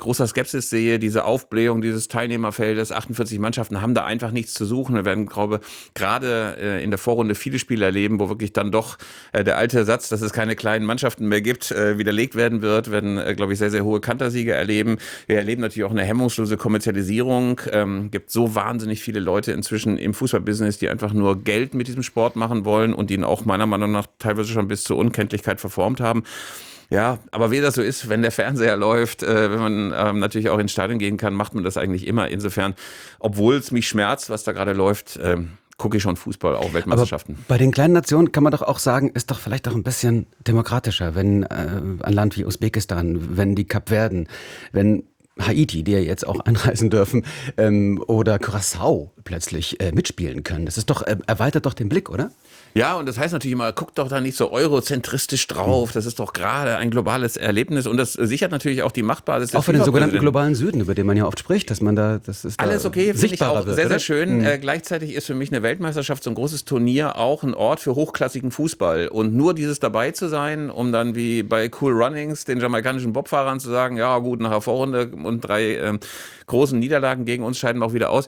großer Skepsis sehe, diese Aufblähung dieses Teilnehmerfeldes, 48 Mannschaften haben da einfach nichts zu suchen. Wir werden, glaube ich, gerade in der Vorrunde viele Spiele erleben, wo wirklich dann doch der alte Satz, dass es keine kleinen Mannschaften mehr gibt, widerlegt werden wird. Wir werden, glaube ich, sehr, sehr hohe Kantersiege erleben. Wir erleben natürlich auch eine hemmungslose Kommerzialisierung. Gibt so wahnsinnig viele Leute inzwischen im Fußballbusiness, die einfach nur Geld mit diesem Sport machen wollen und ihn auch meiner Meinung nach teilweise schon bis zur Unkenntlichkeit verformt haben. Ja, aber wie das so ist, wenn der Fernseher läuft, wenn man natürlich auch ins Stadion gehen kann, macht man das eigentlich immer. Insofern, obwohl es mich schmerzt, was da gerade läuft, gucke ich schon Fußball, auch Weltmeisterschaften. Aber bei den kleinen Nationen kann man doch auch sagen, ist doch vielleicht auch ein bisschen demokratischer, wenn ein Land wie Usbekistan, wenn die Kapverden, wenn Haiti, die ja jetzt auch einreisen dürfen, oder Curaçao plötzlich mitspielen können. Das ist doch, erweitert doch den Blick, oder? Ja, und das heißt natürlich immer, guckt doch da nicht so eurozentristisch drauf. Das ist doch gerade ein globales Erlebnis und das sichert natürlich auch die Machtbasis. Auch für den sogenannten globalen Süden, über den man ja oft spricht, dass man da, das ist alles da okay, finde ich auch wird, sehr, oder? sehr schön. Gleichzeitig ist für mich eine Weltmeisterschaft, so ein großes Turnier, auch ein Ort für hochklassigen Fußball. Und nur dieses dabei zu sein, um dann wie bei Cool Runnings den jamaikanischen Bobfahrern zu sagen, ja gut, nach der Vorrunde und 3 großen Niederlagen gegen uns scheiden wir auch wieder aus.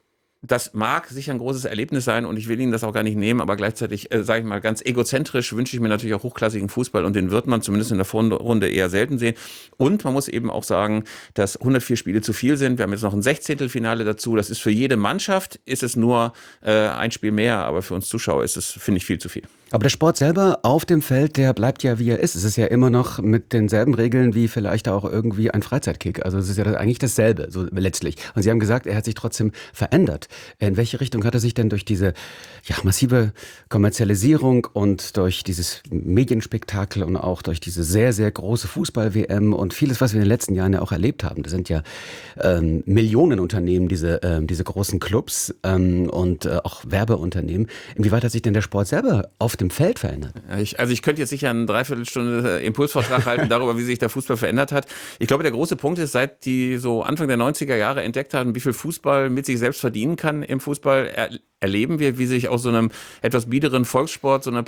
Das mag sicher ein großes Erlebnis sein und ich will Ihnen das auch gar nicht nehmen, aber gleichzeitig, sage ich mal, ganz egozentrisch wünsche ich mir natürlich auch hochklassigen Fußball und den wird man zumindest in der Vorrunde eher selten sehen. Und man muss eben auch sagen, dass 104 Spiele zu viel sind. Wir haben jetzt noch ein Sechzehntelfinale dazu. Das ist für jede Mannschaft, ist es nur ein Spiel mehr, aber für uns Zuschauer ist es, finde ich, viel zu viel. Aber der Sport selber auf dem Feld, der bleibt ja, wie er ist. Es ist ja immer noch mit denselben Regeln wie vielleicht auch irgendwie ein Freizeitkick. Also es ist ja eigentlich dasselbe, so letztlich. Und Sie haben gesagt, er hat sich trotzdem verändert. In welche Richtung hat er sich denn durch diese massive Kommerzialisierung und durch dieses Medienspektakel und auch durch diese sehr, sehr große Fußball-WM und vieles, was wir in den letzten Jahren ja auch erlebt haben? Das sind ja Millionenunternehmen, diese großen Clubs und auch Werbeunternehmen. Inwieweit hat sich denn der Sport selber auf dem Feld verändert? Ich könnte jetzt sicher eine Dreiviertelstunde Impulsvortrag halten darüber, wie sich der Fußball verändert hat. Ich glaube, der große Punkt ist, seit die so Anfang der 90er Jahre entdeckt haben, wie viel Fußball mit sich selbst verdienen kann im Fußball, erleben wir, wie sich aus so einem etwas biederen Volkssport so ein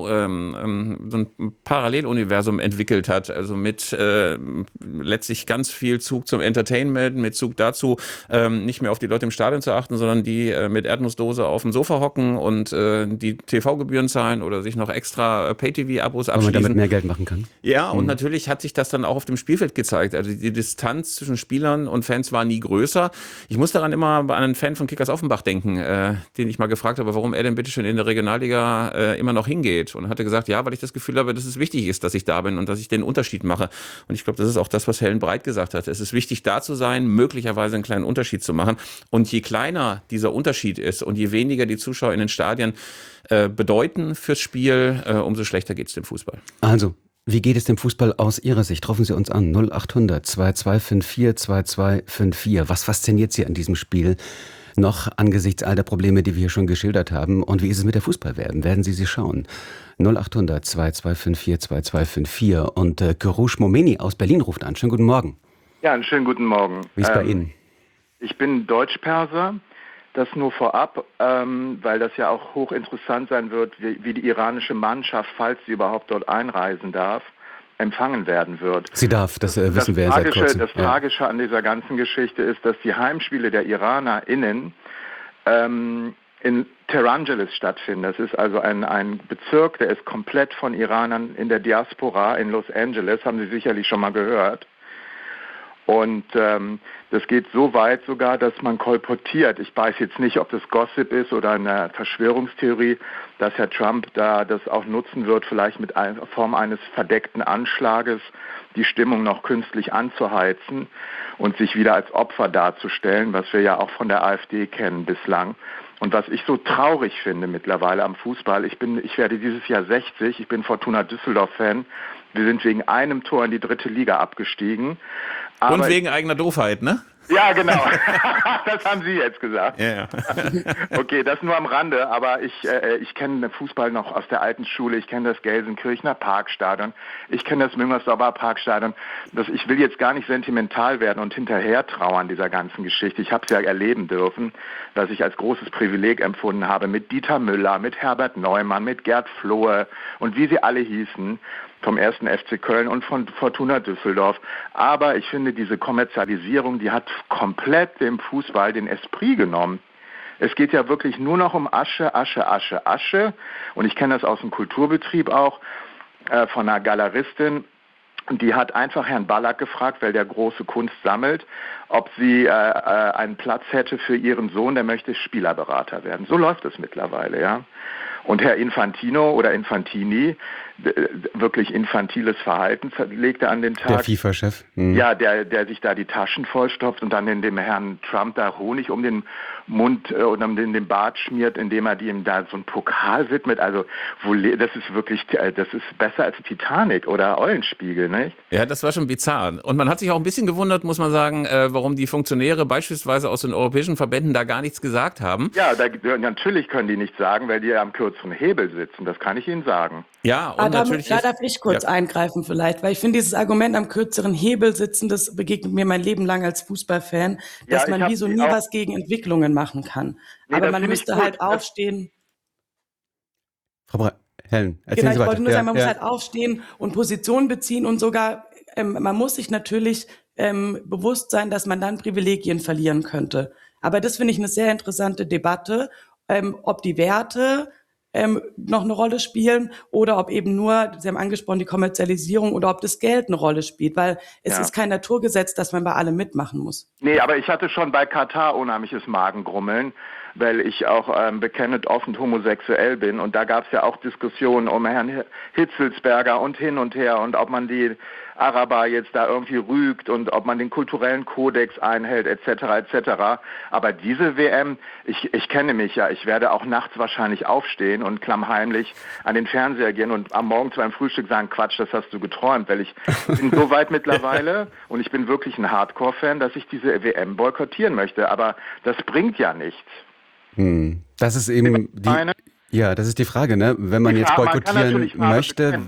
Paralleluniversum entwickelt hat. Also mit letztlich ganz viel Zug zum Entertainment, mit Zug dazu, nicht mehr auf die Leute im Stadion zu achten, sondern die mit Erdnussdose auf dem Sofa hocken und die TV-Gebühren zahlen oder sich noch extra Pay-TV-Abos abschließen. Weil man damit mehr Geld machen kann. Ja, und natürlich hat sich das dann auch auf dem Spielfeld gezeigt. Also die Distanz zwischen Spielern und Fans war nie größer. Ich muss daran immer an einen Fan von Kickers Offenbach denken, den ich mal gefragt habe, warum er denn bitte schön in der Regionalliga immer noch hingeht. Und hatte gesagt, ja, weil ich das Gefühl habe, dass es wichtig ist, dass ich da bin und dass ich den Unterschied mache. Und ich glaube, das ist auch das, was Helen Breit gesagt hat. Es ist wichtig, da zu sein, möglicherweise einen kleinen Unterschied zu machen. Und je kleiner dieser Unterschied ist und je weniger die Zuschauer in den Stadien bedeuten fürs Spiel, umso schlechter geht es dem Fußball. Also, wie geht es dem Fußball aus Ihrer Sicht? Rufen Sie uns an 0800 2254 2254. Was fasziniert Sie an diesem Spiel noch angesichts all der Probleme, die wir hier schon geschildert haben? Und wie ist es mit der Fußball-WM? Werden Sie schauen? 0800 2254 2254. Und Kurush Momeni aus Berlin ruft an. Schönen guten Morgen. Ja, einen schönen guten Morgen. Wie ist bei Ihnen? Ich bin Deutsch-Perser. Das nur vorab, weil das ja auch hochinteressant sein wird, wie die iranische Mannschaft, falls sie überhaupt dort einreisen darf, empfangen werden wird. Sie darf, das wissen wir ja seit kurzem. Das Tragische an dieser ganzen Geschichte ist, dass die Heimspiele der IranerInnen in Terangeles stattfinden. Das ist also ein Bezirk, der ist komplett von Iranern in der Diaspora in Los Angeles, haben Sie sicherlich schon mal gehört. Und das geht so weit sogar, dass man kolportiert, ich weiß jetzt nicht, ob das Gossip ist oder eine Verschwörungstheorie, dass Herr Trump da das auch nutzen wird, vielleicht mit einer Form eines verdeckten Anschlages die Stimmung noch künstlich anzuheizen und sich wieder als Opfer darzustellen, was wir ja auch von der AfD kennen bislang. Und was ich so traurig finde mittlerweile am Fußball, ich werde dieses Jahr 60, ich bin Fortuna Düsseldorf-Fan, wir sind wegen einem Tor in die 3. Liga abgestiegen. Und wegen eigener Doofheit, ne? Ja, genau. Das haben Sie jetzt gesagt. Ja. Okay, das nur am Rande, aber ich kenne Fußball noch aus der alten Schule. Ich kenne das Gelsenkirchener Parkstadion. Ich kenne das Müngersdorfer Parkstadion. Ich will jetzt gar nicht sentimental werden und hinterher trauern dieser ganzen Geschichte. Ich habe es ja erleben dürfen, dass ich als großes Privileg empfunden habe mit Dieter Müller, mit Herbert Neumann, mit Gerd Flohe und wie sie alle hießen, vom 1. FC Köln und von Fortuna Düsseldorf. Aber ich finde, diese Kommerzialisierung, die hat komplett dem Fußball den Esprit genommen. Es geht ja wirklich nur noch um Asche, Asche, Asche, Asche. Und ich kenne das aus dem Kulturbetrieb auch, von einer Galeristin. Die hat einfach Herrn Ballack gefragt, weil der große Kunst sammelt, ob sie einen Platz hätte für ihren Sohn, der möchte Spielerberater werden. So läuft es mittlerweile, ja. Und Herr Infantino oder Infantini, wirklich infantiles Verhalten legte an den Tag. Der FIFA-Chef. Ja, der sich da die Taschen vollstopft und dann in dem Herrn Trump da Honig um den Mund und um den Bart schmiert, indem er ihm da so einen Pokal widmet. Also das ist wirklich, das ist besser als Titanic oder Eulenspiegel, nicht? Ja, das war schon bizarr. Und man hat sich auch ein bisschen gewundert, muss man sagen, warum die Funktionäre beispielsweise aus den europäischen Verbänden da gar nichts gesagt haben. Ja, natürlich können die nichts sagen, weil die am kürzeren Hebel sitzen. Das kann ich Ihnen sagen. Ja, und natürlich. Da darf ich kurz eingreifen vielleicht, weil ich finde, dieses Argument am kürzeren Hebel sitzen, das begegnet mir mein Leben lang als Fußballfan, dass man wie so nie was gegen Entwicklungen machen kann. Nee, aber man müsste halt aufstehen. Frau Hellen, erzählen Sie weiter. Ich wollte nur sagen, man muss halt aufstehen und Position beziehen und sogar, man muss sich natürlich bewusst sein, dass man dann Privilegien verlieren könnte. Aber das finde ich eine sehr interessante Debatte, ob die Werte noch eine Rolle spielen oder ob eben nur, Sie haben angesprochen, die Kommerzialisierung oder ob das Geld eine Rolle spielt, weil es ist kein Naturgesetz, dass man bei allem mitmachen muss. Nee, aber ich hatte schon bei Katar unheimliches Magengrummeln, weil ich auch bekennend offen homosexuell bin und da gab es ja auch Diskussionen um Herrn Hitzelsberger und hin und her und ob man die Araber jetzt da irgendwie rügt und ob man den kulturellen Kodex einhält etc. etc. Aber diese WM, ich kenne mich ja, ich werde auch nachts wahrscheinlich aufstehen und klammheimlich an den Fernseher gehen und am Morgen zu einem Frühstück sagen, Quatsch, das hast du geträumt, weil ich bin so weit mittlerweile und ich bin wirklich ein Hardcore-Fan, dass ich diese WM boykottieren möchte, aber das bringt ja nichts. Das ist eben das ist die Frage, ne? Wenn man jetzt boykottieren möchte,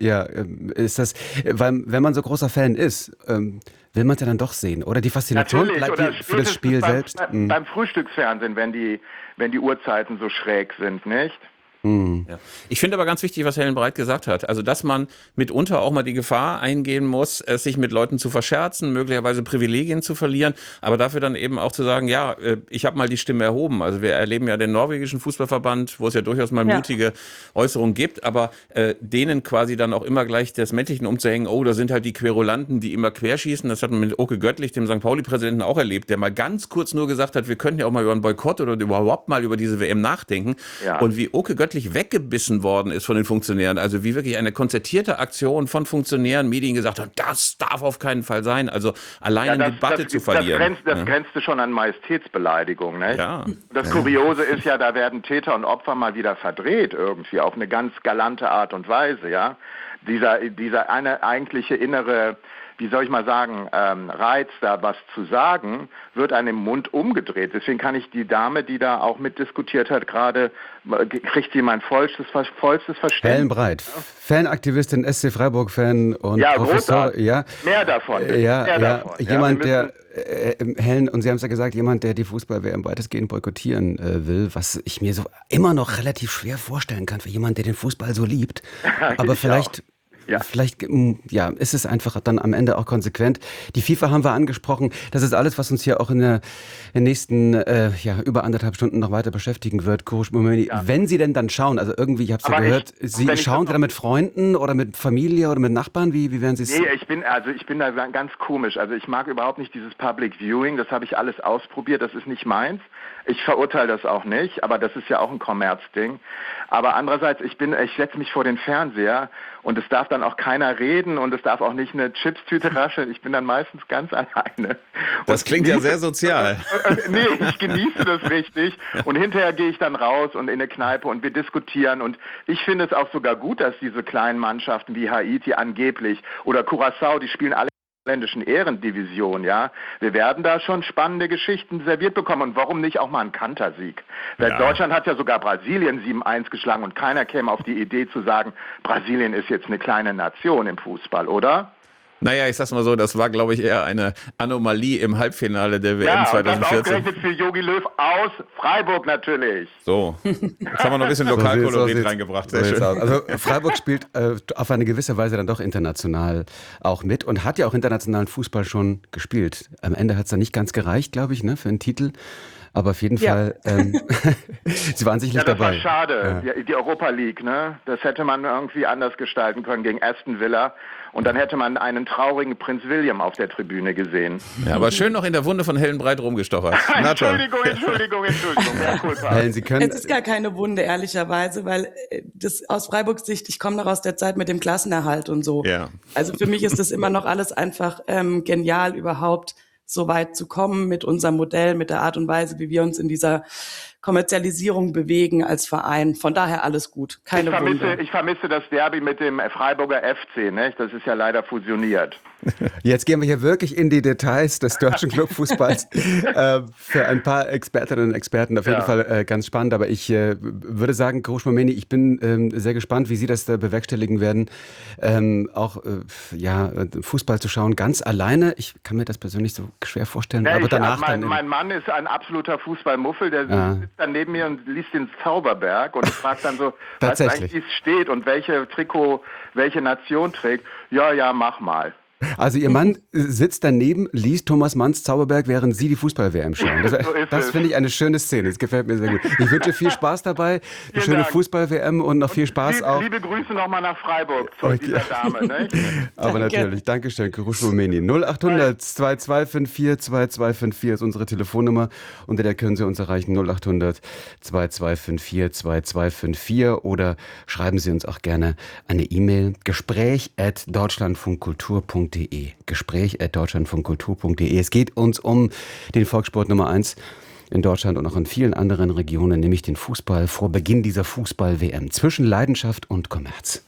ist das, weil wenn man so großer Fan ist, will man es ja dann doch sehen, oder? Die Faszination bleibt für das Spiel selbst. Beim Frühstücksfernsehen, wenn die Uhrzeiten so schräg sind, nicht? Ja. Ich finde aber ganz wichtig, was Helen Breit gesagt hat. Also, dass man mitunter auch mal die Gefahr eingehen muss, sich mit Leuten zu verscherzen, möglicherweise Privilegien zu verlieren, aber dafür dann eben auch zu sagen, ja, ich habe mal die Stimme erhoben. Also wir erleben ja den norwegischen Fußballverband, wo es ja durchaus mal mutige Äußerungen gibt, aber denen quasi dann auch immer gleich das Männlichen umzuhängen, oh, da sind halt die Querulanten, die immer querschießen. Das hat man mit Oke Göttlich, dem St. Pauli-Präsidenten, auch erlebt, der mal ganz kurz nur gesagt hat, wir könnten ja auch mal über einen Boykott oder überhaupt mal über diese WM nachdenken. Ja. Und wie Oke Göttlich weggebissen worden ist von den Funktionären, also wie wirklich eine konzertierte Aktion von Funktionären, Medien gesagt haben, das darf auf keinen Fall sein, also allein eine Debatte zu verlieren. Das grenzte schon an Majestätsbeleidigung, ne? Ja. Das Kuriose ist ja, da werden Täter und Opfer mal wieder verdreht irgendwie, auf eine ganz galante Art und Weise, ja. Dieser eine eigentliche innere, wie soll ich mal sagen, Reiz, da was zu sagen, wird einem im Mund umgedreht. Deswegen kann ich die Dame, die da auch mitdiskutiert hat, gerade, kriegt sie mein vollstes Verständnis. Helen Breit, Fanaktivistin, SC Freiburg-Fan und Professor. Ja, mehr davon. Davon. Jemand, der, Helen, und Sie haben es ja gesagt, jemand, der die Fußball-WM weitestgehend boykottieren will, was ich mir so immer noch relativ schwer vorstellen kann für jemanden, der den Fußball so liebt. Aber vielleicht... Vielleicht ist es einfach dann am Ende auch konsequent. Die FIFA haben wir angesprochen. Das ist alles, was uns hier auch in den nächsten über 1,5 Stunden noch weiter beschäftigen wird. Wenn Sie denn dann schauen, also irgendwie, ich habe es ja gehört, Sie schauen dann mit Freunden oder mit Familie oder mit Nachbarn? Wie werden Sie es? Nee, ich bin da ganz komisch. Also ich mag überhaupt nicht dieses Public Viewing. Das habe ich alles ausprobiert. Das ist nicht meins. Ich verurteile das auch nicht, aber das ist ja auch ein Kommerzding. Aber andererseits, ich setze mich vor den Fernseher und es darf dann auch keiner reden und es darf auch nicht eine Chipstüte rascheln. Ich bin dann meistens ganz alleine. Das klingt ja sehr sozial. Nee, ich genieße das richtig und hinterher gehe ich dann raus und in eine Kneipe und wir diskutieren und ich finde es auch sogar gut, dass diese kleinen Mannschaften wie Haiti angeblich oder Curaçao, die spielen alle ländischen Ehrendivision, ja. Wir werden da schon spannende Geschichten serviert bekommen und warum nicht auch mal einen Kantersieg? Weil Deutschland hat ja sogar Brasilien 7-1 geschlagen und keiner käme auf die Idee zu sagen, Brasilien ist jetzt eine kleine Nation im Fußball, oder? Naja, ich sag's mal so, das war, glaube ich, eher eine Anomalie im Halbfinale der WM Ja, und das 2014. ausgerechnet für Jogi Löw aus Freiburg natürlich. So, jetzt haben wir noch ein bisschen Lokalkolorit reingebracht. Sehr schön. Also Freiburg spielt auf eine gewisse Weise dann doch international auch mit und hat ja auch internationalen Fußball schon gespielt. Am Ende hat es dann nicht ganz gereicht, glaube ich, für einen Titel. Aber auf jeden Fall, sie waren sicherlich das dabei. war schade, die Europa League, ne? Das hätte man irgendwie anders gestalten können gegen Aston Villa. Und dann hätte man einen traurigen Prinz William auf der Tribüne gesehen. Ja, aber schön noch in der Wunde von Hellenbreit rumgestochert. Entschuldigung. Ja, cool, Helen, Sie können... Es ist gar keine Wunde, ehrlicherweise, weil das aus Freiburgs Sicht, ich komme noch aus der Zeit mit dem Klassenerhalt und so. Ja. Also für mich ist das immer noch alles einfach genial, überhaupt so weit zu kommen mit unserem Modell, mit der Art und Weise, wie wir uns in dieser Kommerzialisierung bewegen als Verein. Von daher alles gut, keine Wunde. Ich vermisse das Derby mit dem Freiburger FC, ne? Das ist ja leider fusioniert. Jetzt gehen wir hier wirklich in die Details des deutschen Clubfußballs. Für ein paar Expertinnen und Experten auf jeden Fall ganz spannend. Aber ich würde sagen, Coach Momeni, ich bin sehr gespannt, wie Sie das da bewerkstelligen werden. Auch Fußball zu schauen, ganz alleine. Ich kann mir das persönlich so schwer vorstellen. Ja, aber danach mein Mann ist ein absoluter Fußballmuffel, der sitzt dann neben mir und liest den Zauberberg und fragt dann so, was eigentlich wie es steht und welche Trikot, welche Nation trägt. Ja, mach mal. Also Ihr Mann sitzt daneben, liest Thomas Manns Zauberberg, während Sie die Fußball-WM schauen. Das finde ich eine schöne Szene. Das gefällt mir sehr gut. Ich wünsche viel Spaß dabei, eine schöne Fußball-WM und noch viel Spaß auch. Liebe Grüße nochmal nach Freiburg zu dieser Dame. Ne? Aber natürlich, Dankeschön, Kurush Rumeni. 0800 2254 2254 ist unsere Telefonnummer, unter der können Sie uns erreichen. 0800 2254 2254 oder schreiben Sie uns auch gerne eine E-Mail. Gespräch@deutschlandfunkkultur.de. Gespräch@deutschlandfunkkultur.de. Es geht uns um den Volkssport Nummer 1 in Deutschland und auch in vielen anderen Regionen, nämlich den Fußball vor Beginn dieser Fußball-WM zwischen Leidenschaft und Kommerz.